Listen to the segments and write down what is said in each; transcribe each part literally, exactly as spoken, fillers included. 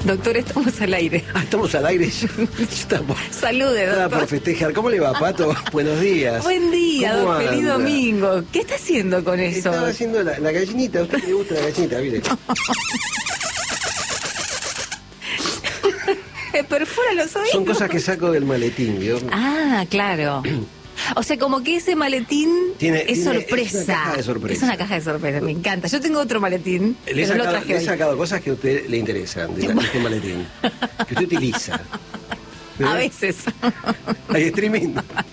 Doctor, estamos al aire. Ah, estamos al aire. Estamos. Salude, doctor. Estaba por festejar. ¿Cómo le va, Pato? Buenos días. Buen día, ¿Cómo don, feliz anda? domingo. ¿Qué está haciendo con eso? Estaba haciendo la, la gallinita. ¿A usted le gusta la gallinita? Mire. ¿Me perfora los oídos? Son cosas que saco del maletín, ¿vio? Ah, claro. O sea, como que ese maletín Tiene- es tiene- sorpresa. es una caja de sorpresa. Es una caja de sorpresa, me encanta. Yo tengo otro maletín, Le he, pero lo sacado, traje le he hoy. sacado cosas que a usted le interesan de, la, de este maletín. Que usted utiliza. A veces. Hay streaming.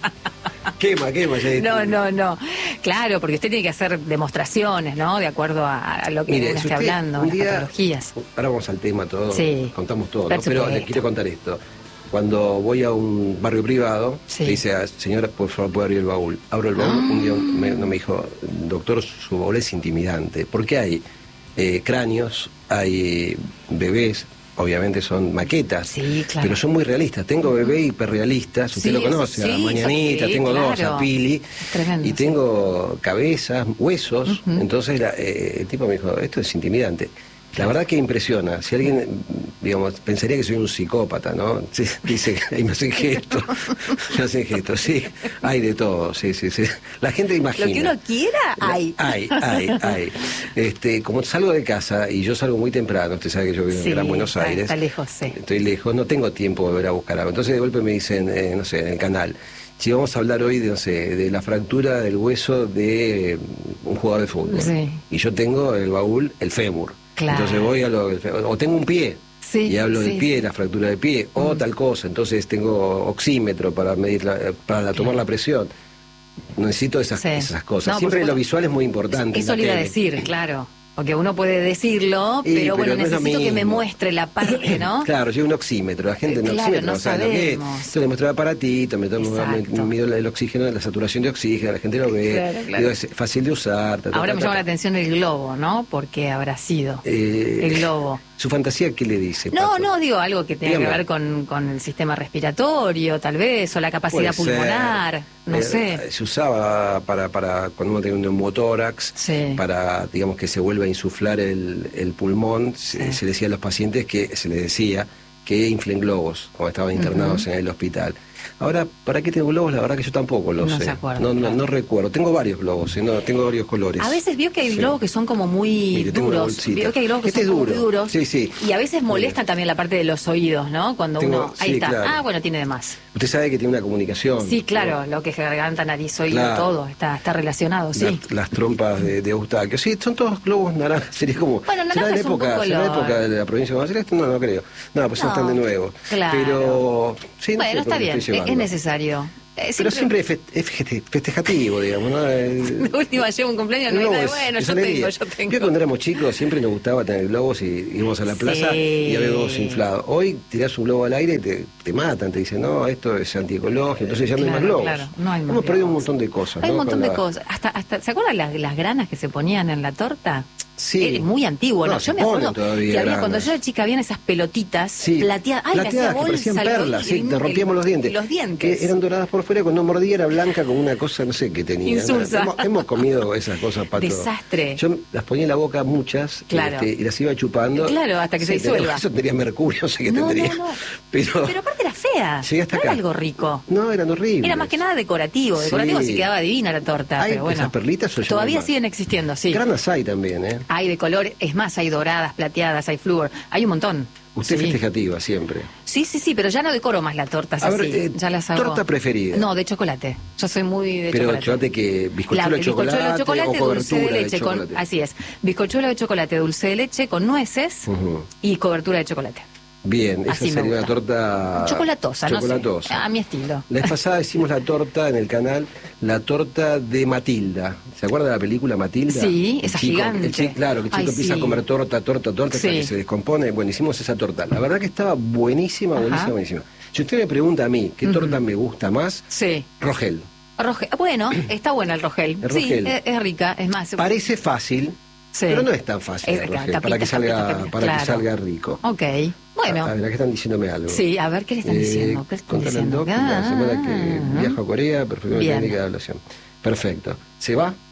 Quema, quema. Ya hay No, streaming. no, no. Claro, porque usted tiene que hacer demostraciones, ¿no? De acuerdo a, a lo que Mire, uno si esté usted hablando, un las día- patologías. Ahora vamos al tema todo. Sí. Contamos todo, Por ¿no? Pero supuesto. le quiero contar esto. Cuando voy a un barrio privado, Sí. le dice, a, señora, por favor, ¿puede abrir el baúl? Abro el baúl, Ah. un día me, no me dijo, doctor, su baúl es intimidante. Porque hay eh, cráneos, hay bebés, obviamente son maquetas, Sí, claro. pero son muy realistas. Tengo bebé hiperrealistas, usted Sí, lo eso conoce, a sí, Mañanita, sí, tengo dos, claro. a Pili, Tremendo, y sí. tengo cabezas, huesos, Ujú. entonces la- eh, el tipo me dijo, esto es intimidante. La verdad que impresiona. Si alguien, digamos, pensaría que soy un psicópata, ¿no? Sí, dice, ahí me hacen gestos, me hacen gestos, sí, hay de todo, sí, sí, sí. La gente imagina. Lo que uno quiera, La- hay. Hay, hay, hay. Este, como salgo de casa y yo salgo muy temprano, usted sabe que yo vivo Sí, en Gran Buenos está- Aires. está lejos, sí. Estoy lejos, no tengo tiempo de volver a buscar algo. Entonces de golpe me dicen, eh, no sé, en el canal, si vamos a hablar hoy de, no sé, de la fractura del hueso de eh, un jugador de fútbol. Sí. Y yo tengo el baúl, el fémur. Claro. Entonces voy a lo del fémur. O tengo un pie. Sí, y hablo sí, del pie, sí. la fractura del pie, o tal cosa. Entonces tengo oxímetro para medir la- para tomar la presión. Necesito esas, Sí. esas cosas. No, por Siempre lo supuesto. visual es muy importante. en Eso la le iba a tele. decir, claro. Porque uno puede decirlo, Y, pero bueno, pero no es lo necesito que me mismo. muestre la parte, ¿no? Claro, llevo un oxímetro, la gente Eh, no claro, oxímetro, no no sabe lo que es. sabemos. Entonces le muestro el aparatito, me tomo, me, Exacto. mido la- el oxígeno, la saturación de oxígeno, la gente lo ve, Claro, claro. digo, es fácil de usar. ta, ta, Ahora ta, me ta, llama la ta. atención el globo, ¿no? Porque habrá sido Eh, el globo. ¿Su fantasía qué le dice? No, Pato? no, digo algo que tenga Dígame. que ver con, con el sistema respiratorio, tal vez, o la capacidad Puede ser. pulmonar, no Eh, sé. Se usaba para, para cuando uno tiene un neumotórax, Sí. para, digamos, que se vuelva a insuflar el, el pulmón. Se, Sí. se le decía a los pacientes que, se les decía que inflen globos cuando estaban internados en el hospital. Ahora, ¿para qué tengo globos? La verdad que yo tampoco lo No sé. se acuerda, no, no, claro. no recuerdo. Tengo varios globos, ¿eh? No, tengo varios colores. A veces vio que hay Sí. globos que son como muy Mire, tengo una duros. bolsita. Vio que hay globos que Este son es como duro. muy duros. Sí, sí. Y a veces Muy molestan bien. también la parte de los oídos, ¿no? Cuando Tengo- uno... Ahí sí, está. claro. Ah, bueno, tiene de más. Usted sabe que tiene una comunicación. Sí, claro, ¿no? lo que es garganta, nariz, oído, Claro. todo. Está, está relacionado, sí. Las, las trompas de, de Eustaquio. Sí, son todos globos naranjas. Sería como. Bueno, ¿será naranja de la es un época, poco ¿será de la lo- época de la provincia de Buenos Aires? No, no creo. No, pues No, están de nuevo. claro. Pero. Sí, no sé Bueno, por está qué bien, estoy es, es llevando. necesario. Eh, Pero siempre es fe- es feste- festejativo, digamos, ¿no? El- De última llevo un cumpleaños, no hay No, nada de es- bueno, es yo alegría. tengo, yo Yo tengo. cuando éramos chicos siempre nos gustaba tener globos y íbamos a la plaza Sí. y había globos inflados. Hoy tirás un globo al aire y te, te matan, te dicen, no, esto es antiecológico, entonces ya no hay más Claro, globos. claro, no hay más Hemos perdido un globos. montón de cosas. Hay un ¿no? montón Con de la- cosas. Hasta, hasta, ¿se acuerdan las, las granas que se ponían en la torta? Sí. Es muy antiguo, ¿no? No, Yo se me acuerdo ponen todavía que había, granas. cuando yo era chica habían esas pelotitas Sí, plateadas. Ay, me hacía plateadas que bolsa parecían al perlas, oído, sí, el- te rompíamos los dientes. y los dientes. Que eran doradas por fuera, cuando mordía era blanca como una cosa, no sé qué tenía. Insulsa. Hemos, hemos comido esas cosas, Pato. Desastre. Yo las ponía en la boca muchas Claro. este, y las iba chupando. Claro, hasta que se tenía- disuelva. Eso tendría mercurio, no sé qué No, tendría. no, no. Pero, Pero aparte era fea. Llegué hasta no acá. era algo rico. no, eran horribles. Era más que nada decorativo. Sí. Decorativo sí quedaba divina la torta. Hay pero bueno. esas perlitas, o ya no hay Todavía más. siguen existiendo, sí. Granas hay también, ¿eh? Hay de color, es más, hay doradas, plateadas, hay flúor, hay un montón. Usted Sí. festejativa siempre. Sí, sí, sí, pero ya no decoro más las tortas A así. ver, eh, ya las hago. ¿torta preferida? No, de chocolate. Yo soy muy de Pero chocolate. chocolate que bizcochuelo La- de chocolate, bizcochuelo de chocolate, o dulce de cobertura leche. de con, chocolate. así es. Bizcochuelo de chocolate, dulce de leche con nueces Ujú. y cobertura de chocolate. Bien, esa Así me sería una gusta. torta... Chocolatosa, no sé. chocolatosa. A mi estilo. La vez pasada hicimos la torta en el canal, la torta de Matilda. ¿Se acuerda de la película Matilda? Sí, El esa chico- gigante. el chico- claro, que el chico Ay, empieza sí. a comer torta, torta, torta, hasta Sí. que se descompone. Bueno, hicimos esa torta. La verdad que estaba buenísima, buenísima, Ajá. buenísima. Si usted me pregunta a mí qué Ujú. torta me gusta más, Sí. Rogel. Rogel. Bueno, está buena el rogel. El Sí, rogel. es, es rica, es más. Parece fácil, Sí. pero no es tan fácil Es el la rogel, tapita, para que salga, tapita, tapita, para que claro. salga rico. Ok, bueno. A, a ver, acá están diciéndome algo. Sí, a ver, ¿qué le están Eh, diciendo? ¿Qué están contale al diciendo? doc la semana que Ah. viajo a Corea, perfecto, Bien. técnica de ablación. Perfecto. ¿Se va?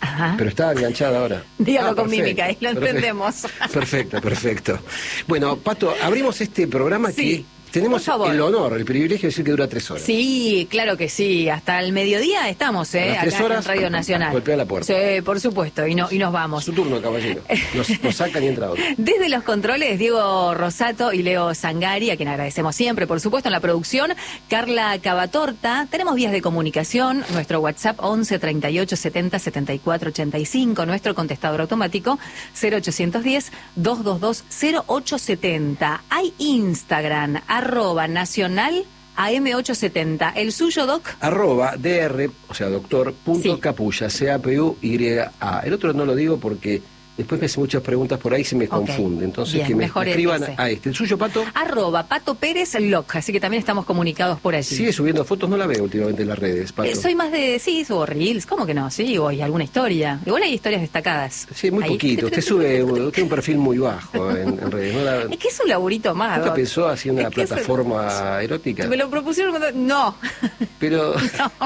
Ajá. Pero está enganchada ahora. Dígalo Ah, con perfecto, mímica, y lo perfecto. entendemos. Perfecto, perfecto. Bueno, Pato, abrimos este programa Sí, que tenemos por favor. el honor, el privilegio de decir que dura tres horas. Sí, claro que sí. Hasta el mediodía estamos, A ¿eh? las tres Acá horas, en Radio Nacional. golpea la puerta. Sí, por supuesto, y, no, y nos vamos. Su turno, caballero. Nos, nos sacan y entra otro. Desde los controles, Diego Rosato y Leo Zangari, a quien agradecemos siempre, por supuesto, en la producción, Carla Cavatorta. Tenemos vías de comunicación, nuestro WhatsApp once treinta y ocho setenta setenta y cuatro ochenta y cinco, nuestro contestador automático cero ochocientos diez dos dos dos cero ocho setenta. Hay Instagram, arroba nacional A M ochocientos setenta. ¿El suyo, Doc? Arroba dr, o sea, doctor, punto Sí. capulla, C A P U Y A. El otro no lo digo porque después me hacen muchas preguntas por ahí y se me Ok. confunde. Entonces, Bien, que me, mejor me escriban ese. a este. ¿El suyo, Pato? Arroba Pato Pérez Loc, así que también estamos comunicados por allí. Sigue subiendo fotos, no la veo últimamente en las redes, Pato. Eh, soy más de, sí, subo reels, ¿cómo que no? Sí, o hay alguna historia. Igual hay historias destacadas. Sí, muy Ahí. poquito. Usted sube, usted tiene un perfil muy bajo en, en redes. ¿No la- Es que es un laburito más. ¿Nunca Doc. pensó así en una Es que eso- plataforma erótica? Me lo propusieron cuando... No, Pero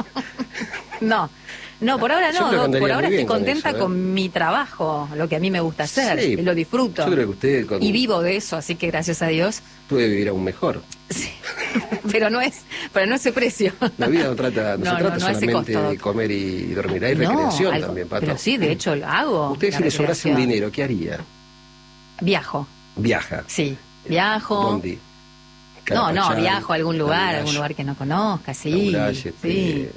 no. No, por ahora Yo no, creo que Doc, andaría por muy ahora bien estoy con contenta eso, ¿eh? con mi trabajo, lo que a mí me gusta hacer, Sí, y lo disfruto. yo creo que usted con- Y vivo de eso, así que gracias a Dios. puede vivir aún mejor. Sí. Pero no es, pero no ese precio. La vida no trata, no, No, se trata no, no, ese solamente costo. de comer y dormir. Hay No, recreación algo- también, Pato. Pero sí, de hecho lo hago. Usted, la si le sobrase un recreación. dinero, ¿qué haría? Viajo, Viaja. sí. Viajo. Bondi. No, no, Carapachal, viajo a algún lugar, Laurage, algún lugar que no conozca, sí. Laurage, Sí. eh,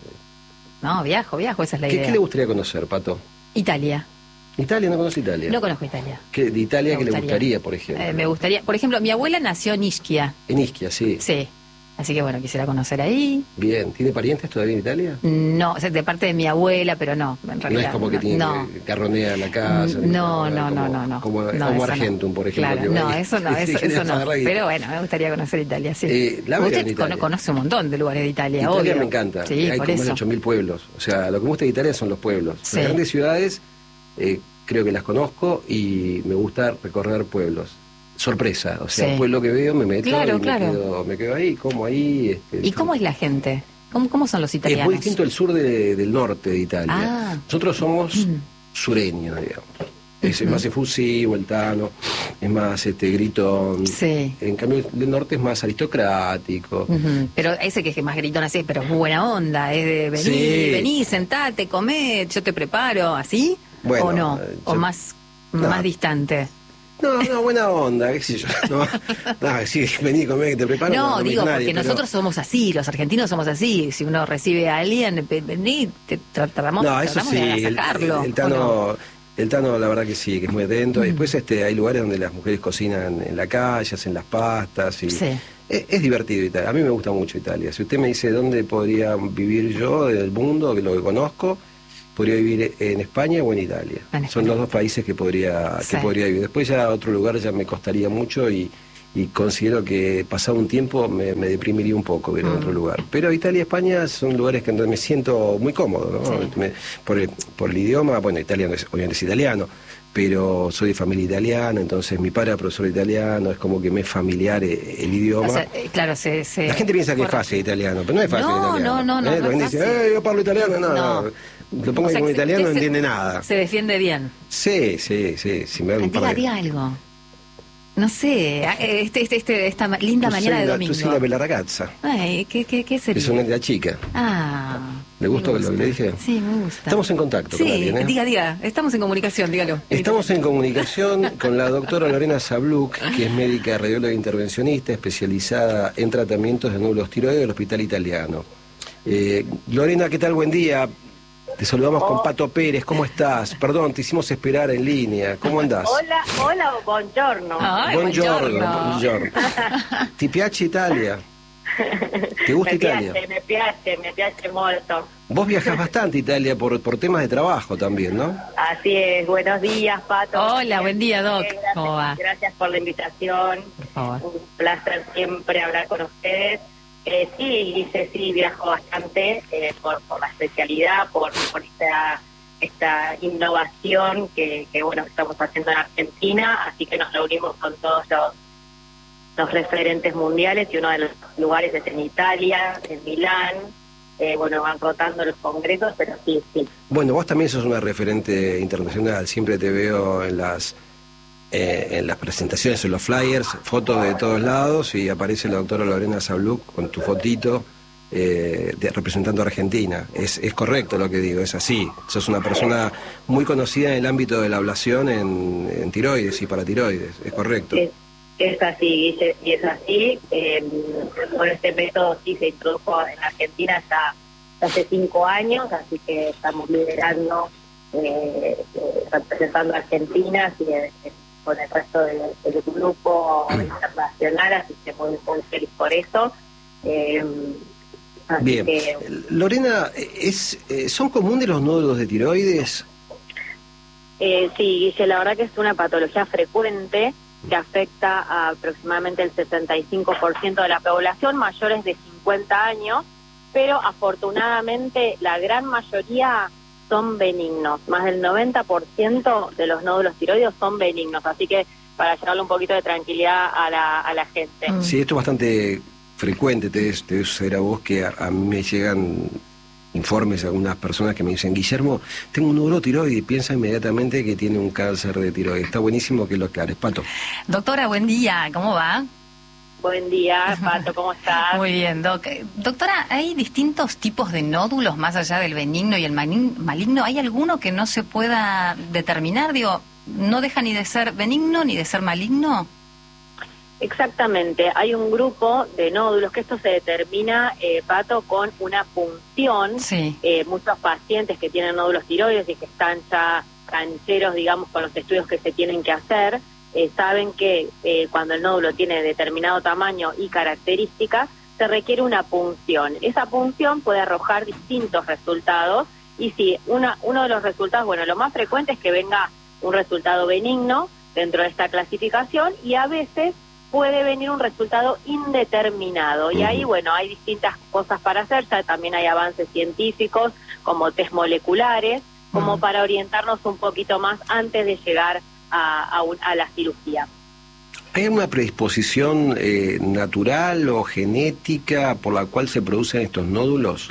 No, viajo, viajo, esa es la ¿Qué, idea. qué le gustaría conocer, Pato? Italia. Italia, no conoce Italia. No conozco Italia. ¿Qué, de Italia Me qué le gustaría. gustaría, por ejemplo? Eh, me gustaría, por ejemplo, mi abuela nació en Ischia. En Ischia, sí. Sí. Así que bueno, quisiera conocer ahí. Bien. ¿Tiene parientes todavía en Italia? No, o sea, de parte de mi abuela, pero no, en No realidad. es como que tiene no. que carronea la casa. No, ni no, nada, no, como- no, no. Como, No, como eso Argentum, no. por ejemplo. Claro, que va no, ahí. eso no, Sí, eso, que eso le no. agarra y- Pero bueno, me gustaría conocer Italia, sí. Eh, la veo Usted en Italia. cono- conoce un montón de lugares de Italia, Italia obvio. me encanta. Sí, Hay por como más de eso. ocho mil pueblos. O sea, lo que me gusta de Italia son los pueblos. Sí. Las grandes ciudades eh, creo que las conozco y me gusta recorrer pueblos. Sorpresa. O sea, Sí. el pueblo que veo me meto Claro, y me, claro. quedo, me quedo ahí, como ahí. Este, ¿Y cómo es la gente? ¿Cómo, cómo son los Es italianos? muy distinto el sur de- del norte de Italia. Ah. Nosotros somos Mm. sureños, digamos. Es más efusivo, el tano, es más este gritón. Sí. En cambio, el norte es más aristocrático. Ujú. Pero ese que es más gritón así, pero es buena onda, es de vení, Sí. vení, sentate, comé, yo te preparo, ¿así? Bueno, ¿O no? eh, ¿O yo- más, No. más distante? No, no, buena onda, qué sé yo. No, no sí, vení, comé, que te preparo. No, comés digo, nadie, porque pero- nosotros somos así, los argentinos somos así. Si uno recibe a alguien, pe- vení, te tratamos, No, eso tratamos sí, de el, agasajarlo, el ¿o Tano, no? el Tano la verdad que sí, que es muy atento. Mm. Después este, hay lugares donde las mujeres cocinan en la calle, hacen las pastas y Sí. es, es divertido Italia. A mí me gusta mucho Italia. Si usted me dice dónde podría vivir yo del mundo, que lo que conozco, podría vivir en España o en Italia. En Son España. los dos países que podría Sí. que podría vivir. Después ya otro lugar ya me costaría mucho y y considero que pasado un tiempo me, me deprimiría un poco ver en Mm. otro lugar. Pero Italia y España son lugares que donde me siento muy cómodo, ¿no? Sí. Me- por, el, por el idioma, bueno, italiano es, obviamente es italiano, pero soy de familia italiana, entonces mi padre era profesor italiano, es como que me es familiar el, el idioma. O sea, eh, claro, se, se- La gente piensa que es corre- fácil italiano, pero no es fácil No, italiano. no, no, no, ¿Eh? no La es gente dice, fácil. "Eh, yo parlo italiano", no, No. no. Lo pongo O sea, como que- italiano, que no se- entiende nada. Se defiende bien. Sí, sí, sí. Si me da un par Diga, de- diga algo. No sé, este, este, este, esta ma- linda Tú mañana sei de la- domingo. Tú sei la bella ragazza. Ay, ¿qué, qué, qué sería? Es una la chica. Ah. ¿Le gustó me lo que le dije? Sí, me gusta. Estamos en contacto con Sí, alguien, ¿eh? diga, diga. Estamos en comunicación, dígalo. Estamos en comunicación con la doctora Lorena Zabluk, que es médica radióloga intervencionista especializada en tratamientos de nódulos tiroides del Hospital Italiano. Eh, Lorena, ¿qué tal? Buen día. Te saludamos con Pato Pérez. ¿Cómo estás? Perdón, te hicimos esperar en línea. ¿Cómo andás? Hola, hola, buongiorno. Ay, Buongiorno, buongiorno. buongiorno. ¿Ti piace Italia? ¿Te gusta me Italia? piace, me piace, me piace molto. Vos viajás bastante a Italia por, por temas de trabajo también, ¿no? Así es, buenos días, Pato. Hola, buen día, Doc. Gracias, ¿Cómo va? gracias por la invitación. Por favor. Un placer siempre hablar con ustedes. Eh, sí, dice sí, viajo bastante eh, por, por la especialidad, por, por esta, esta innovación que, que bueno que estamos haciendo en Argentina, así que nos reunimos con todos los, los referentes mundiales y uno de los lugares es en Italia, en Milán, eh, bueno, van rotando los congresos, pero sí, sí. Bueno, vos también sos una referente internacional, siempre te veo en las eh, en las presentaciones, en los flyers, fotos de todos lados, y aparece la doctora Lorena Sabluc con tu fotito eh, de, representando a Argentina. Es, es correcto lo que digo, es así. Sos una persona muy conocida en el ámbito de la ablación en, en tiroides y paratiroides, es correcto. Es, es así, Guille, y es así. Eh, con este método sí se introdujo en Argentina ya hace cinco años, así que estamos liderando, eh, eh, representando a Argentina, así que, eh, con el resto de, del grupo internacional, así que muy, muy feliz por eso. Eh, así Bien. Que, Lorena, ¿es, eh, ¿son comunes los nódulos de tiroides? eh, sí, Guille, la verdad que es una patología frecuente que afecta a aproximadamente el sesenta y cinco por ciento de la población, mayores de cincuenta años, pero afortunadamente la gran mayoría son benignos. Más del noventa por ciento de los nódulos tiroides son benignos, así que para llevarle un poquito de tranquilidad a la, a la gente. Mm. Sí, esto es bastante frecuente, te debe te ser a vos que a, a mí me llegan informes de algunas personas que me dicen: Guillermo, tengo un nódulo tiroide, y piensa inmediatamente que tiene un cáncer de tiroides. Está buenísimo que lo aclares, Pato. Doctora, buen día, ¿cómo va? Buen día, Pato, ¿cómo estás? Muy bien, doc. Doctora, ¿hay distintos tipos de nódulos más allá del benigno y el maligno? ¿Hay alguno que no se pueda determinar? Digo, ¿no deja ni de ser benigno ni de ser maligno? Exactamente, hay un grupo de nódulos que esto se determina, eh, Pato, con una punción. Sí. Eh, muchos pacientes que tienen nódulos tiroides y que están ya cancheros, digamos, con los estudios que se tienen que hacer, Eh, saben que eh, cuando el nódulo tiene determinado tamaño y características, se requiere una punción. Esa punción puede arrojar distintos resultados, y si una, uno de los resultados, bueno, lo más frecuente es que venga un resultado benigno dentro de esta clasificación, y a veces puede venir un resultado indeterminado, y ahí, bueno, hay distintas cosas para hacer. Ya también hay avances científicos como test moleculares, como para orientarnos un poquito más antes de llegar A, a, un, a la cirugía. ¿Hay alguna predisposición eh, natural o genética por la cual se producen estos nódulos?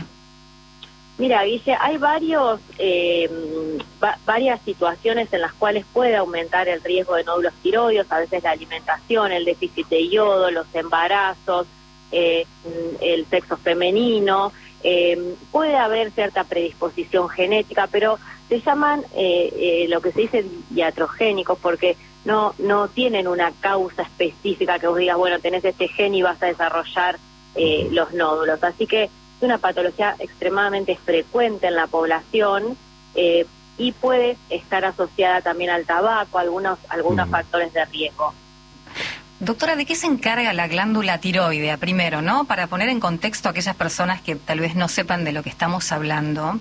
Mira, Guille, hay varios eh, va, varias situaciones en las cuales puede aumentar el riesgo de nódulos tiroides, a veces la alimentación, el déficit de yodo, los embarazos, eh, el sexo femenino. Eh, puede haber cierta predisposición genética, pero se llaman eh, eh, lo que se dice iatrogénicos, porque no no tienen una causa específica que vos digas, bueno, tenés este gen y vas a desarrollar eh, los nódulos. Así que es una patología extremadamente frecuente en la población, eh, y puede estar asociada también al tabaco, algunos algunos uh-huh. factores de riesgo. Doctora, ¿de qué se encarga la glándula tiroidea primero, no? Para poner en contexto a aquellas personas que tal vez no sepan de lo que estamos hablando.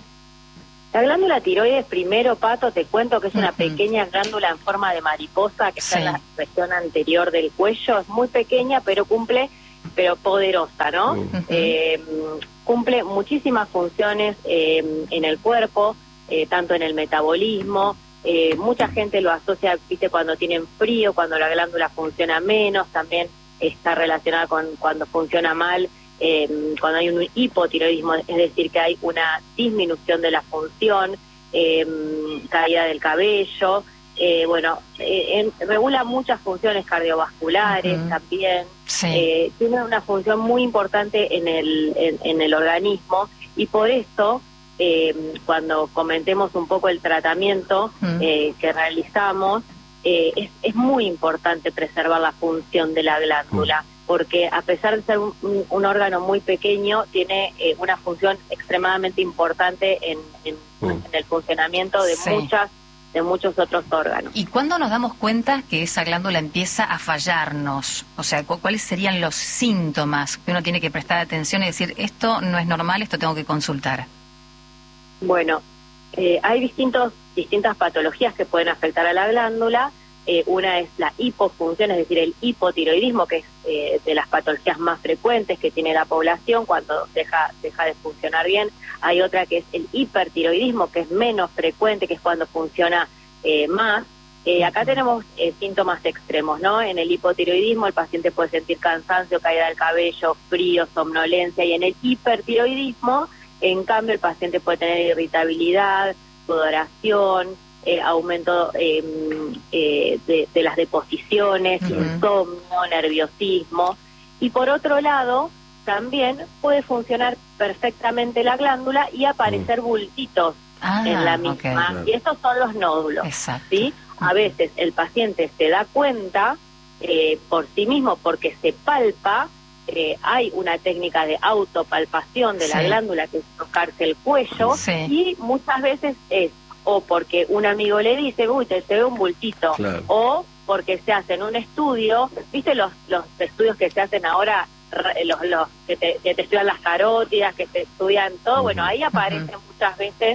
La glándula tiroides, primero, Pato, te cuento que es una uh-huh. pequeña glándula en forma de mariposa que sí. está en la región anterior del cuello. Es muy pequeña, pero cumple, pero poderosa, ¿no? Uh-huh. Eh, cumple muchísimas funciones eh, en el cuerpo, eh, tanto en el metabolismo. Eh, mucha gente lo asocia, viste, cuando tienen frío, cuando la glándula funciona menos. También está relacionada con cuando funciona mal, eh, cuando hay un hipotiroidismo, es decir, que hay una disminución de la función, eh, caída del cabello, eh, bueno, eh, en, regula muchas funciones cardiovasculares uh-huh. también, sí. eh, tiene una función muy importante en el, en, en el organismo, y por eso Eh, cuando comentemos un poco el tratamiento mm. eh, que realizamos, eh, es, es muy importante preservar la función de la glándula, mm. porque a pesar de ser un, un órgano muy pequeño, tiene eh, una función extremadamente importante en, en, mm. en el funcionamiento de sí. muchas de muchos otros órganos. ¿Y cuándo nos damos cuenta que esa glándula empieza a fallarnos? O sea, ¿cu- ¿cuáles serían los síntomas que uno tiene que prestar atención y decir, esto no es normal, esto tengo que consultar? Bueno, eh, hay distintos, distintas patologías que pueden afectar a la glándula. Eh, una es la hipofunción, es decir, el hipotiroidismo, que es eh, de las patologías más frecuentes que tiene la población cuando deja, deja de funcionar bien. Hay otra que es el hipertiroidismo, que es menos frecuente, que es cuando funciona eh, más. Eh, acá tenemos eh, síntomas extremos, ¿no? En el hipotiroidismo el paciente puede sentir cansancio, caída del cabello, frío, somnolencia, y en el hipertiroidismo En cambio, el paciente puede tener irritabilidad, sudoración, eh, aumento eh, eh, de, de las deposiciones, uh-huh. insomnio, nerviosismo. Y por otro lado, también puede funcionar perfectamente la glándula y aparecer uh-huh. bultitos ah, en la misma. Okay. Y estos son los nódulos. Exacto. ¿Sí? A veces el paciente se da cuenta eh, por sí mismo porque se palpa. Eh, hay una técnica de autopalpación de sí. la glándula, que es tocarse el cuello, sí. y muchas veces es o porque un amigo le dice, uy, te, te ve un bultito, claro. o porque se hacen un estudio, ¿viste los los estudios que se hacen ahora, los, los que, te, que te estudian las carótidas, que te estudian todo? Uh-huh. Bueno, ahí aparecen uh-huh. muchas veces,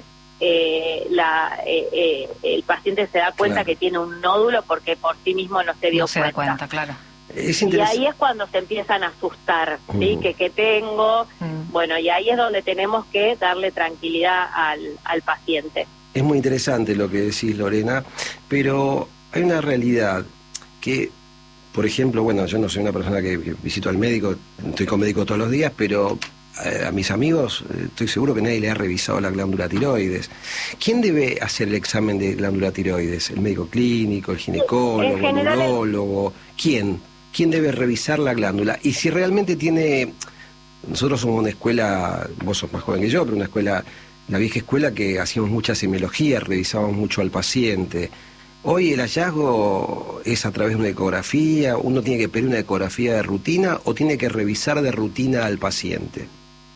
eh, la eh, eh, el paciente se da cuenta claro. que tiene un nódulo porque por sí mismo no se dio no se cuenta. Da cuenta, claro. Es y ahí es cuando se empiezan a asustar, ¿sí? Mm. Que qué tengo, mm. bueno, y ahí es donde tenemos que darle tranquilidad al, al paciente. Es muy interesante lo que decís, Lorena, pero hay una realidad que, por ejemplo, bueno, yo no soy una persona que, que visito al médico, estoy con médico todos los días, pero eh, a mis amigos eh, estoy seguro que nadie le ha revisado la glándula tiroides. ¿Quién debe hacer el examen de glándula tiroides? ¿El médico clínico, el ginecólogo, el neurólogo? ¿Quién? ¿Quién debe revisar la glándula? Y si realmente tiene... Nosotros somos una escuela, vos sos más joven que yo, pero una escuela, la vieja escuela que hacíamos mucha semiología, revisábamos mucho al paciente. Hoy el hallazgo es a través de una ecografía, uno tiene que pedir una ecografía de rutina o tiene que revisar de rutina al paciente.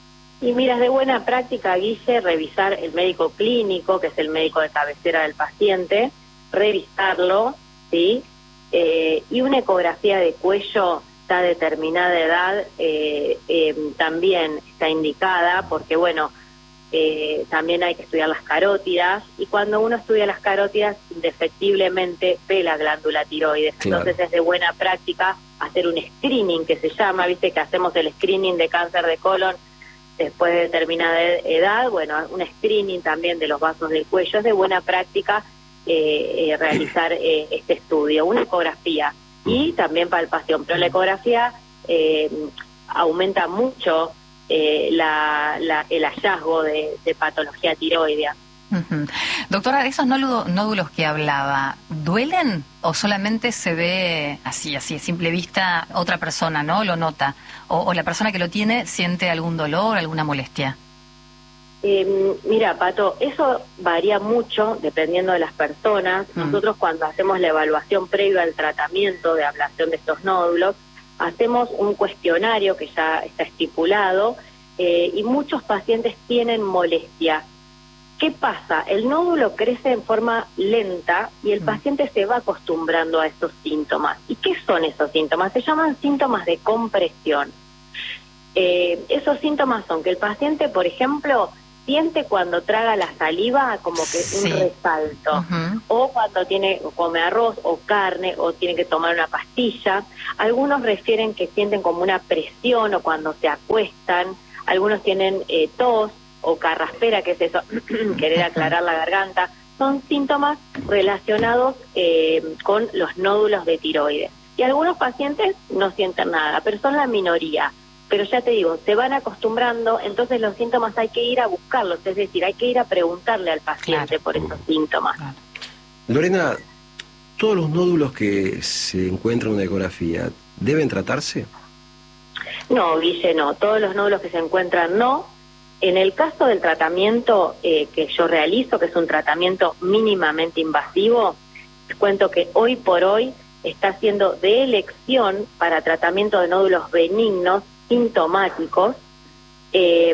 Y mira, es de buena práctica, Guille, revisar el médico clínico, que es el médico de cabecera del paciente, revisarlo, ¿sí? Eh, y una ecografía de cuello está a determinada edad, eh, eh, también está indicada, porque bueno, eh, también hay que estudiar las carótidas, y cuando uno estudia las carótidas, indefectiblemente ve la glándula tiroides. Claro. Entonces es de buena práctica hacer un screening, que se llama, viste que hacemos el screening de cáncer de colon después de determinada edad, bueno, un screening también de los vasos del cuello, es de buena práctica Eh, eh, realizar eh, este estudio, una ecografía y también palpación, pero la ecografía eh, aumenta mucho eh, la, la, el hallazgo de, de patología tiroidea. Uh-huh. Doctora, ¿esos nódulos, nódulos que hablaba, duelen o solamente se ve así, así, a simple vista, otra persona, ¿no? Lo nota, o, o la persona que lo tiene siente algún dolor, alguna molestia? Eh, mira, Pato, eso varía mucho dependiendo de las personas. Mm. Nosotros cuando hacemos la evaluación previa al tratamiento de ablación de estos nódulos, hacemos un cuestionario que ya está estipulado eh, y muchos pacientes tienen molestia. ¿Qué pasa? El nódulo crece en forma lenta y el mm. paciente se va acostumbrando a esos síntomas. ¿Y qué son esos síntomas? Se llaman síntomas de compresión. Eh, esos síntomas son que el paciente, por ejemplo, siente cuando traga la saliva como que sí. un resalto, uh-huh. o cuando tiene come arroz o carne o tiene que tomar una pastilla. Algunos refieren que sienten como una presión o cuando se acuestan. Algunos tienen eh, tos o carraspera, que es eso, querer aclarar la garganta. Son síntomas relacionados eh, con los nódulos de tiroides. Y algunos pacientes no sienten nada, pero son la minoría. Pero ya te digo, se van acostumbrando, entonces los síntomas hay que ir a buscarlos, es decir, hay que ir a preguntarle al paciente claro. por esos síntomas. Claro. Lorena, ¿todos los nódulos que se encuentran en una ecografía deben tratarse? No, Guille, no. Todos los nódulos que se encuentran, no. En el caso del tratamiento eh, que yo realizo, que es un tratamiento mínimamente invasivo, les cuento que hoy por hoy está siendo de elección para tratamiento de nódulos benignos, sintomáticos, eh,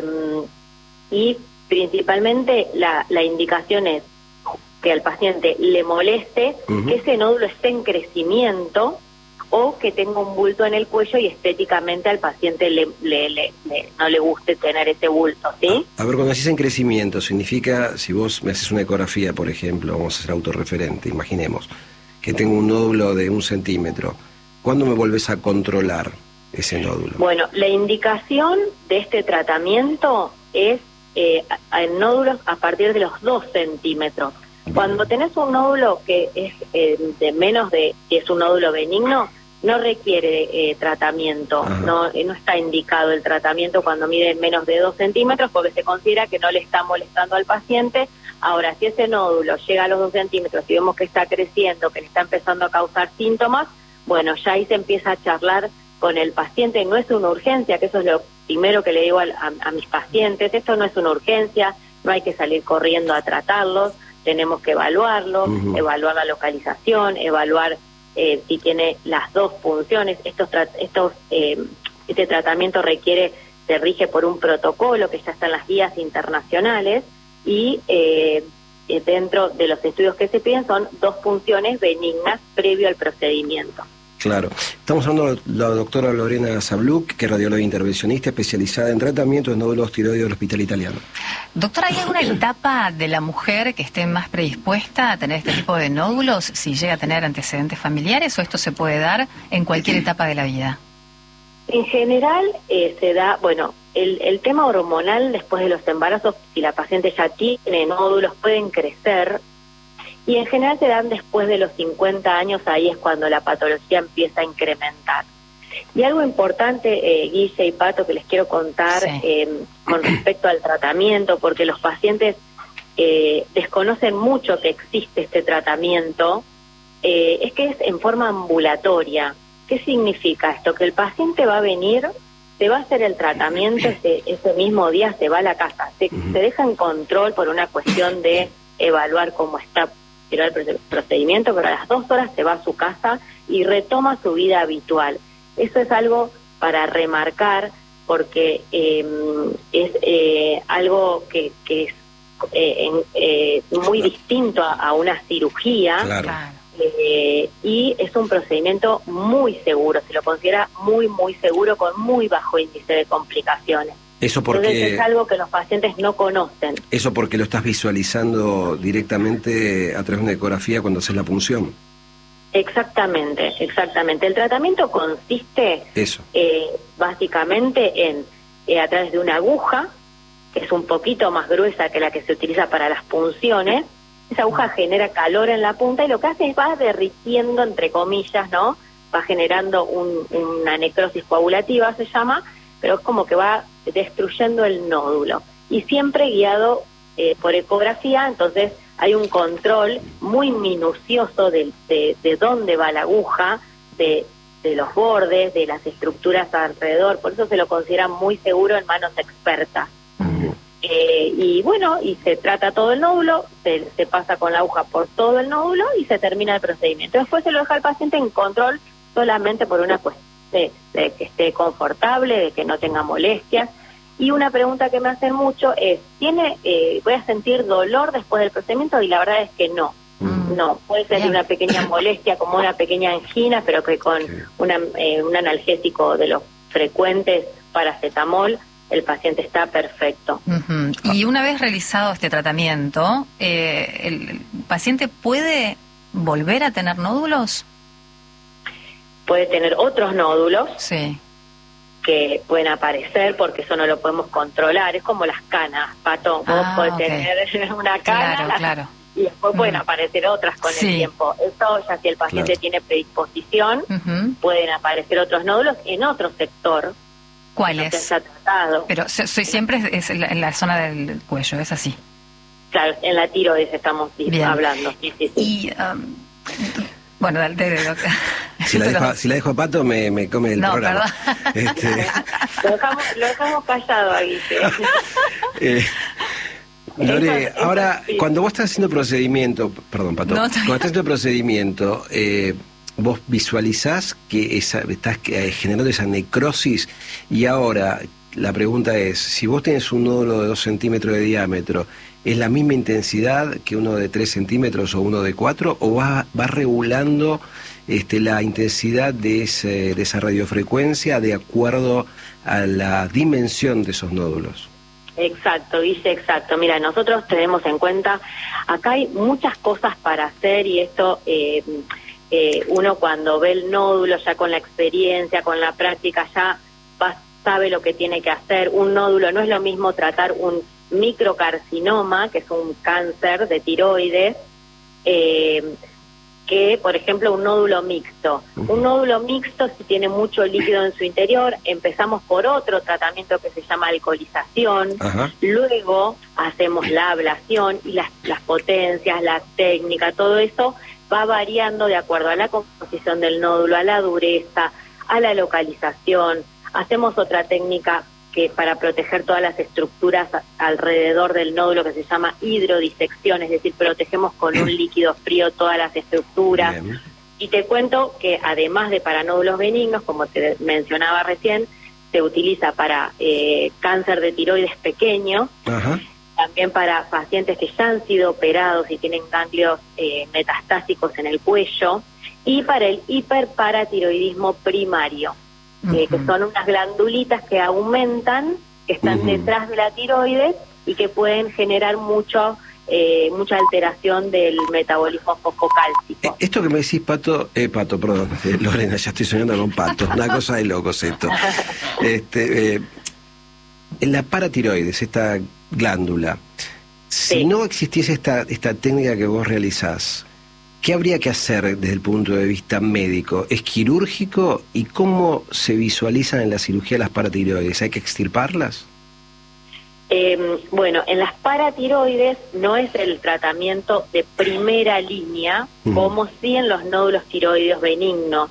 y principalmente la, la indicación es que al paciente le moleste uh-huh. que ese nódulo esté en crecimiento o que tenga un bulto en el cuello y estéticamente al paciente le, le, le, le, no le guste tener ese bulto, ¿sí? A, a ver, cuando decís en crecimiento, significa, si vos me haces una ecografía, por ejemplo, vamos a ser autorreferente, imaginemos, que tengo un nódulo de un centímetro, ¿cuándo me volvés a controlar ese nódulo? Bueno, la indicación de este tratamiento es eh, en nódulos a partir de los dos centímetros. Bien. Cuando tenés un nódulo que es eh, de menos de, si es un nódulo benigno, no requiere eh, tratamiento, no, eh, no está indicado el tratamiento cuando mide menos de dos centímetros porque se considera que no le está molestando al paciente. Ahora, si ese nódulo llega a los dos centímetros y vemos que está creciendo, que le está empezando a causar síntomas, bueno, ya ahí se empieza a charlar con el paciente. No es una urgencia, que eso es lo primero que le digo a, a, a mis pacientes, esto no es una urgencia, no hay que salir corriendo a tratarlos, tenemos que evaluarlo, uh-huh. evaluar la localización, evaluar eh, si tiene las dos funciones. Estos, tra- estos eh, este tratamiento requiere, se rige por un protocolo que ya está en las guías internacionales y eh, dentro de los estudios que se piden son dos funciones benignas previo al procedimiento. Claro. Estamos hablando de la doctora Lorena Zabluk, que es radióloga intervencionista especializada en tratamiento de nódulos tiroides del Hospital Italiano. Doctora, ¿hay alguna etapa de la mujer que esté más predispuesta a tener este tipo de nódulos si llega a tener antecedentes familiares o esto se puede dar en cualquier etapa de la vida? En general eh, se da, bueno, el, el tema hormonal después de los embarazos, si la paciente ya tiene nódulos, pueden crecer. Y en general se dan después de los cincuenta años, ahí es cuando la patología empieza a incrementar. Y algo importante, eh, Guille y Pato, que les quiero contar sí. eh, con respecto al tratamiento, porque los pacientes eh, desconocen mucho que existe este tratamiento, eh, es que es en forma ambulatoria. ¿Qué significa esto? Que el paciente va a venir, se va a hacer el tratamiento, ese, ese mismo día se va a la casa, se, se deja en control por una cuestión de evaluar cómo está el procedimiento, pero a las dos horas se va a su casa y retoma su vida habitual. Eso es algo para remarcar porque eh, es eh, algo que, que es eh, en, eh, muy distinto a, a una cirugía. Claro. Eh, y es un procedimiento muy seguro, se lo considera muy, muy seguro con muy bajo índice de complicaciones. Eso porque Entonces es algo que los pacientes no conocen. Eso porque lo estás visualizando directamente a través de una ecografía cuando haces la punción. Exactamente, exactamente. El tratamiento consiste Eso. Eh, básicamente en eh, a través de una aguja, que es un poquito más gruesa que la que se utiliza para las punciones. Esa aguja genera calor en la punta y lo que hace es va derritiendo, entre comillas, ¿no? Va generando un, una necrosis coagulativa, se llama, pero es como que va destruyendo el nódulo y siempre guiado eh, por ecografía. Entonces hay un control muy minucioso de, de, de dónde va la aguja, de, de los bordes, de las estructuras alrededor, por eso se lo considera muy seguro en manos expertas. Uh-huh. eh, y bueno, y se trata todo el nódulo, se, se pasa con la aguja por todo el nódulo y se termina el procedimiento. Después se lo deja al paciente en control solamente por una cuestión De, de que esté confortable, de que no tenga molestias. Y una pregunta que me hacen mucho es, ¿tiene eh, voy a sentir dolor después del procedimiento? Y la verdad es que no. Mm. No, puede ser Bien. una pequeña molestia, como una pequeña angina, pero que con sí. una, eh, un analgésico de los frecuentes, paracetamol, el paciente está perfecto. Uh-huh. Y una vez realizado este tratamiento, eh, ¿el paciente puede volver a tener nódulos? Puede tener otros nódulos sí. que pueden aparecer porque eso no lo podemos controlar. Es como las canas, Pato. Vos ah, podés okay. tener una cana claro, claro. y después mm. pueden aparecer otras con sí. el tiempo. Eso ya si el paciente claro. tiene predisposición, uh-huh. pueden aparecer otros nódulos en otro sector. ¿Cuál es? Que está tratado. Pero soy siempre es en la, en la zona del cuello, ¿es así? Claro, en la tiroides estamos Bien. hablando. Sí, sí, sí. Y... Um, Bueno, dale, dale, doctor. Si la dejo, si la dejo a Pato, me, me come el no, programa. Este... lo, dejamos, lo dejamos callado ahí. eh, Lore, eso, ahora, eso sí. cuando vos estás haciendo procedimiento, perdón, Pato, no, cuando estás haciendo el procedimiento, eh, vos visualizás que esa, estás generando esa necrosis y ahora la pregunta es, si vos tenés un nódulo de dos centímetros de diámetro, ¿es la misma intensidad que uno de tres centímetros o uno de cuatro? ¿O va, va regulando este, la intensidad de, ese, de esa radiofrecuencia de acuerdo a la dimensión de esos nódulos? Exacto, dice exacto. Mira, nosotros tenemos en cuenta, acá hay muchas cosas para hacer y esto, eh, eh, uno cuando ve el nódulo ya con la experiencia, con la práctica, ya va, sabe lo que tiene que hacer. Un nódulo no es lo mismo tratar un microcarcinoma, que es un cáncer de tiroides, eh, que, por ejemplo, un nódulo mixto. Un nódulo mixto, si tiene mucho líquido en su interior, empezamos por otro tratamiento que se llama alcoholización. Ajá. Luego hacemos la ablación y las, las potencias, la técnica, todo eso va variando de acuerdo a la composición del nódulo, a la dureza, a la localización. Hacemos otra técnica que para proteger todas las estructuras alrededor del nódulo, que se llama hidrodisección, es decir, protegemos con un líquido frío todas las estructuras. Bien. Y te cuento que además de para nódulos benignos, como te mencionaba recién, se utiliza para eh, cáncer de tiroides pequeño, ajá, también para pacientes que ya han sido operados y tienen ganglios eh, metastásicos en el cuello, y para el hiperparatiroidismo primario. Eh, que son unas glandulitas que aumentan, que están uh-huh. detrás de la tiroides y que pueden generar mucho eh, mucha alteración del metabolismo fosfocálcico. Esto que me decís, Pato, eh, Pato, perdón, eh, Lorena, ya estoy soñando con Pato, una cosa de locos esto. Este, eh, en la paratiroides, esta glándula, si sí. no existiese esta, esta técnica que vos realizás, ¿qué habría que hacer desde el punto de vista médico? ¿Es quirúrgico? ¿Y cómo se visualizan en la cirugía las paratiroides? ¿Hay que extirparlas? Eh, bueno, en las paratiroides no es el tratamiento de primera línea, mm. como sí en los nódulos tiroides benignos.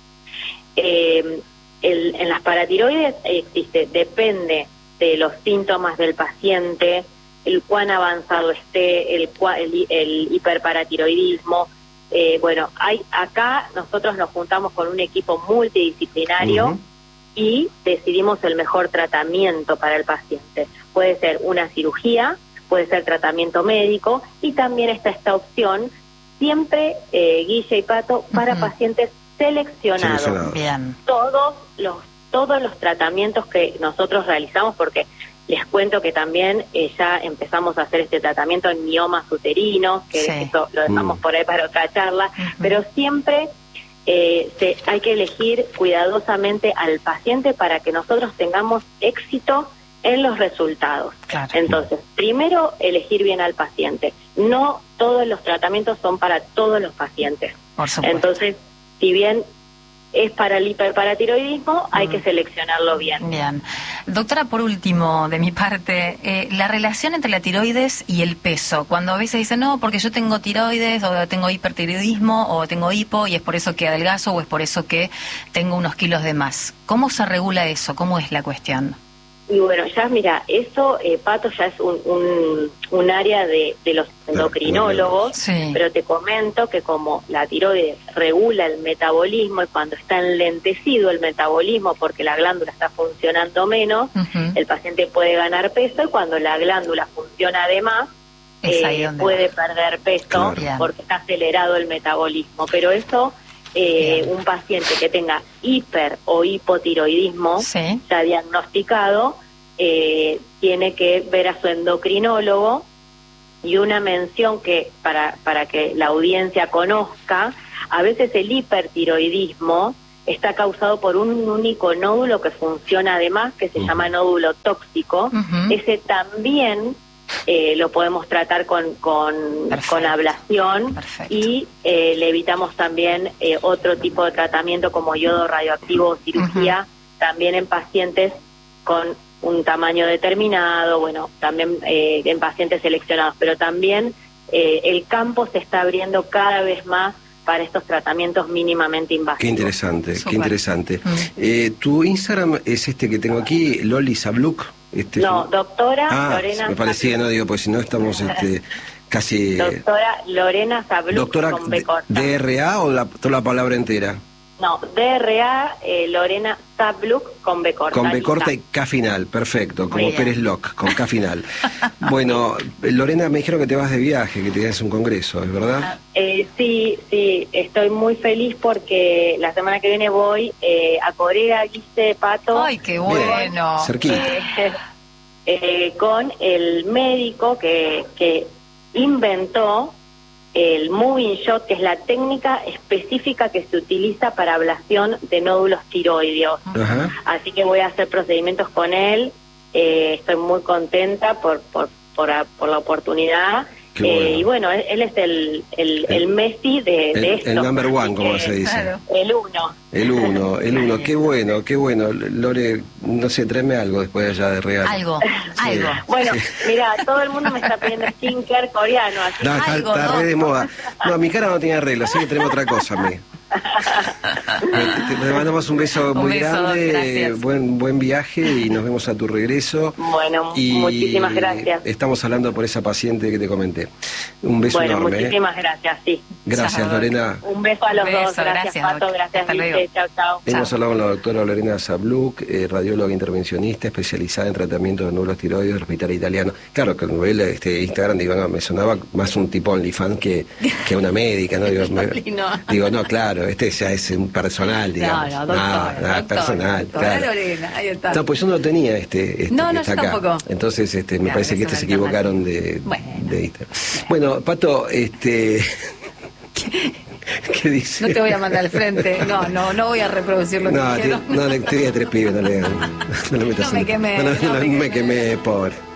Eh, el, en las paratiroides existe, depende de los síntomas del paciente, el cuán avanzado esté, el, el, el hiperparatiroidismo. Eh, bueno, hay acá nosotros nos juntamos con un equipo multidisciplinario uh-huh. y decidimos el mejor tratamiento para el paciente. Puede ser una cirugía, puede ser tratamiento médico, y también está esta opción, siempre, eh, Guille y Pato, para uh-huh. pacientes seleccionados. Seleccionado. Bien. Todos los, todos los tratamientos que nosotros realizamos, porque les cuento que también eh, ya empezamos a hacer este tratamiento en miomas uterinos, que sí. eso lo dejamos mm. por ahí para otra charla, uh-huh. pero siempre eh, se, hay que elegir cuidadosamente al paciente para que nosotros tengamos éxito en los resultados. Claro. Entonces, primero elegir bien al paciente. No todos los tratamientos son para todos los pacientes. Por supuesto. Entonces, si bien es para el hiperparatiroidismo, hay mm. que seleccionarlo bien. Bien. Doctora, por último, de mi parte, eh, la relación entre la tiroides y el peso. Cuando a veces dicen, no, porque yo tengo tiroides, o tengo hipertiroidismo, o tengo hipo, y es por eso que adelgazo, o es por eso que tengo unos kilos de más. ¿Cómo se regula eso? ¿Cómo es la cuestión? Y bueno, ya mira, eso, eh, Pato, ya es un, un, un área de, de los endocrinólogos, sí. pero te comento que como la tiroides regula el metabolismo, y cuando está enlentecido el metabolismo porque la glándula está funcionando menos, uh-huh. el paciente puede ganar peso, y cuando la glándula funciona de más, eh, puede perder peso claro. porque está acelerado el metabolismo. Pero eso... Eh, un paciente que tenga hiper o hipotiroidismo sí. ya diagnosticado eh, tiene que ver a su endocrinólogo. Y una mención que para, para que la audiencia conozca, a veces el hipertiroidismo está causado por un único nódulo que funciona además, que se uh-huh. llama nódulo tóxico. Uh-huh. Ese también Eh, lo podemos tratar con con, con ablación. Perfecto. Y eh, le evitamos también eh, otro tipo de tratamiento como yodo radioactivo o cirugía, uh-huh. también en pacientes con un tamaño determinado, bueno, también eh, en pacientes seleccionados, pero también eh, el campo se está abriendo cada vez más para estos tratamientos mínimamente invasivos. Qué interesante, Super. qué interesante. Mm. Eh, tu Instagram es este que tengo aquí, Loli Sabluk. Este no, fue... doctora ah, Lorena me parecía, Sabluk. No digo, pues si no estamos este, casi... Doctora Lorena Sabluk. Doctora, con B corta. ¿D R A o la, toda la palabra entera? No, D R A, eh, Lorena Sabluk con B corta. Con B corta y K final, perfecto, como Pérez Locke, con K final. Bueno, Lorena, me dijeron que te vas de viaje, que te das un congreso, ¿es verdad? Eh, sí, sí, estoy muy feliz porque la semana que viene voy eh, a Corea, Guille, Pato. ¡Ay, qué bueno! Bien, cerquita. Eh, eh, con el médico que, que inventó el moving shot, que es la técnica específica que se utiliza para ablación de nódulos tiroideos. Ajá. Así que voy a hacer procedimientos con él. Eh, estoy muy contenta por, por, por, por la oportunidad. Qué Eh, bueno. y bueno, él, él es el, el, el Messi de, El, de esto. el number one, Así como que, se dice. Claro. El uno. El uno, el uno. Qué bueno, qué bueno. Lore, no sé, tráeme algo después de allá de regalo. Algo, algo. Bueno, mira, todo el mundo me está pidiendo skincare coreano. Así No, está, Algo, está ¿no? re de moda. No, mi cara no tiene arreglo, así que tenemos otra cosa, me. Te, te mandamos un beso Un muy beso, grande, gracias. buen buen viaje y nos vemos a tu regreso. Bueno, Y muchísimas gracias. Estamos hablando por esa paciente que te comenté. Un beso Bueno, enorme. ¿eh? muchísimas gracias, sí. Gracias, Chao. Lorena. Un beso a los Un beso, dos. Gracias, gracias, Pato. Doc. Gracias, Hasta Lice. luego. Chao, chao. Hemos Chao. hablado con la doctora Lorena Zabluk, eh, radióloga intervencionista especializada en tratamiento de nódulos tiroides del Hospital Italiano. Claro, que cuando ve este Instagram, digo, no, me sonaba más un tipo OnlyFans que, que una médica, ¿no? Digo, me- No. digo, no, claro, este ya es un personal, digamos. No, no, doctora, no, doctora, personal, doctora claro. Lorena, ahí está. No, pues yo no lo tenía este, este No, que no, está yo acá. tampoco. Entonces, este, me Claro, parece que eso este se me encanta. equivocaron de, Bueno. de Instagram. Bueno, Pato, este... ¿Qué dice? No te voy a mandar al frente. No, no, no voy a reproducir lo No, que te, dijeron. no, le te a tres pibes, no le, no le metas No me en- quemé, No, no, no no me me quemé. quemé, pobre.